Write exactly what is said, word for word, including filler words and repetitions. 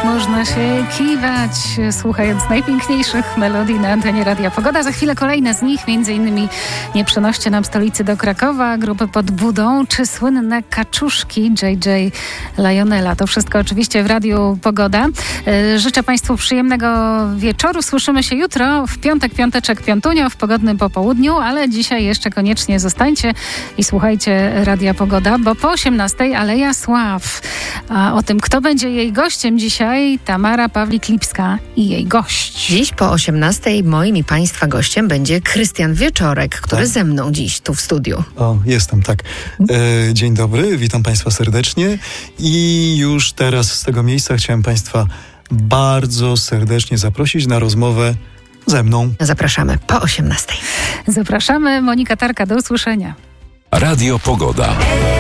można się kiwać, słuchając najpiękniejszych melodii na antenie Radia Pogoda. Za chwilę kolejne z nich, między innymi Nie przenoście nam stolicy do Krakowa, grupy pod budą, czy słynne kaczuszki J J Lionela. To wszystko oczywiście w Radiu Pogoda. Życzę Państwu przyjemnego wieczoru. Słyszymy się jutro, w piątek, piąteczek, piątunio, w pogodnym popołudniu, ale dzisiaj jeszcze koniecznie zostańcie i słuchajcie Radia Pogoda, bo po osiemnastej Aleja Sław. A o tym, kto będzie jej gościem dzisiaj, Tamara Pawlik-Lipska i jej gość. Dziś po osiemnastej moim i Państwa gościem będzie Krystian Wieczorek, który tak. ze mną dziś tu w studiu. O, jestem, tak. E, dzień dobry, witam Państwa serdecznie i już teraz z tego miejsca chciałem Państwa bardzo serdecznie zaprosić na rozmowę ze mną. Zapraszamy po osiemnastej. Zapraszamy. Monika Tarka, do usłyszenia. Radio Pogoda.